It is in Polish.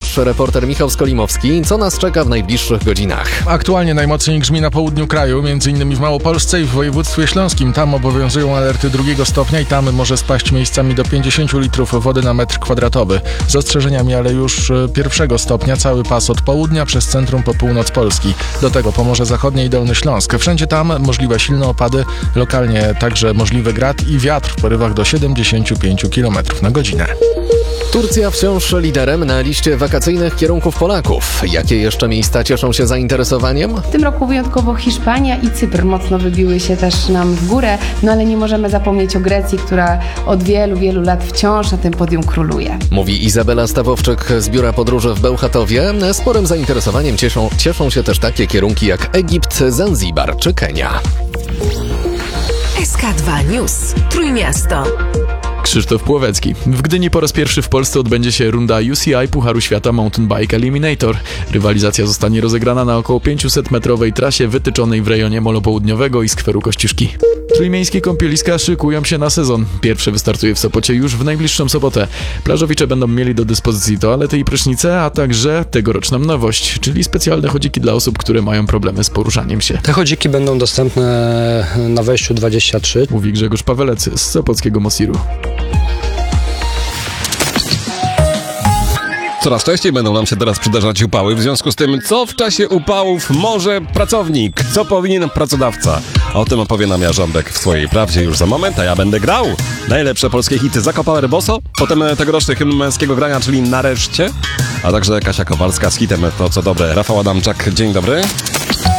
nasz reporter Michał Skolimowski. Co nas czeka w najbliższych godzinach? Aktualnie najmocniej grzmi na południu kraju, m.in. w Małopolsce i w województwie śląskim. Tam obowiązują alerty 2 stopnia i tam może spaść miejscami do 50 litrów wody na metr kwadratowy. Z ostrzeżeniami, ale już 1 stopnia cały pas od południa przez centrum po północ Polski. Do tego Pomorze Zachodnie i Dolny Śląsk. Wszędzie tam możliwe silne opady, lokalnie także możliwy grad i wiatr w porywach do 75 km na godzinę. Turcja wciąż liderem na liście wakacyjnych kierunków Polaków. Jakie jeszcze miejsca cieszą się zainteresowaniem? W tym roku wyjątkowo Hiszpania i Cypr mocno wybiły się też nam w górę, no ale nie możemy zapomnieć o Grecji, która od wielu lat wciąż na tym podium króluje. Mówi Izabela Stawowczyk z Biura Podróży w Bełchatowie. Sporym zainteresowaniem cieszą się też takie kierunki jak Egipt, Zanzibar czy Kenia. SK2 News. Trójmiasto. Krzysztof Płowecki. W Gdyni po raz pierwszy w Polsce odbędzie się runda UCI Pucharu Świata Mountain Bike Eliminator. Rywalizacja zostanie rozegrana na około 500-metrowej trasie wytyczonej w rejonie Molo Południowego i Skweru Kościuszki. Trójmiejskie kąpieliska szykują się na sezon. Pierwszy wystartuje w Sopocie już w najbliższą sobotę. Plażowicze będą mieli do dyspozycji toalety i prysznice, a także tegoroczną nowość, czyli specjalne chodziki dla osób, które mają problemy z poruszaniem się. Te chodziki będą dostępne na wejściu 23. Mówi Grzegorz Pawelec z Sopockiego Mosiru. Coraz częściej będą nam się teraz przydarzać upały, w związku z tym, co w czasie upałów może pracownik, co powinien pracodawca. O tym opowie nam Jarząbek w swojej prawdzie już za moment, a ja będę grał najlepsze polskie hity Zakopały Boso, potem tegoroczny hymn męskiego grania, czyli Nareszcie, a także Kasia Kowalska z hitem To co dobre. Rafał Adamczak, dzień dobry.